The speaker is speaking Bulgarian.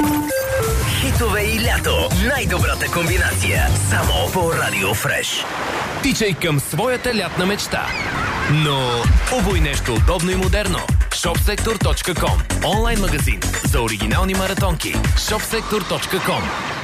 Хитове и лято. Най-добрата комбинация. Само по Радио Фреш. Тичай към своята лятна мечта. Но обуй нещо удобно и модерно. Shopsektor.com. Онлайн магазин за оригинални маратонки. Shopsektor.com.